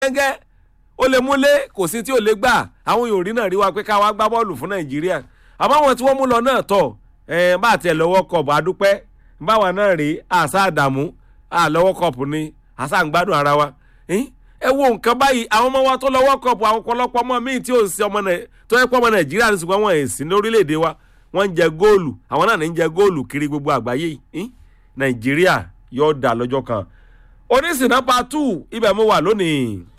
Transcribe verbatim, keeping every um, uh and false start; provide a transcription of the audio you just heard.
gẹ́gẹ́ ó lè múlé kò sí tí ò lè gbà àwọn Yorùbá náà rí wa pé ká wá gbá bọ́ọ̀lù fún Nàìjíríà àmọ́ àwọn tí wọ́n mú lọ náà tọ̀ ẹ̀ bá tiẹ̀ lọ́wọ́ kọ̀ọ̀bù adúpẹ́ báwa náà rí àṣà àdàmú àlọ́wọ́ kọ̀ọ̀pù ni àṣà ń gbádùn ara wa ẹ wo nǹkan báyìí àwọn ọmọ wa tó lọ́wọ́ kọ̀ọ̀pù àwọn ọ̀pọ̀lọpọ̀ ọmọ míì tí ò sí ọmọ náà tó yẹ pé ọmọ Nàìjíríà ní ṣùgbọ́n wọn èsì ní orílẹ̀-èdè wa wọ́n ń jẹ góòlù àwọn náà ní ń jẹ góòlù kiri gbogbo àgbáyé Nàìjíríà yóò dà lọ́jọ́ kan. Onísìnà part two ibẹ̀ mo wà lónìí.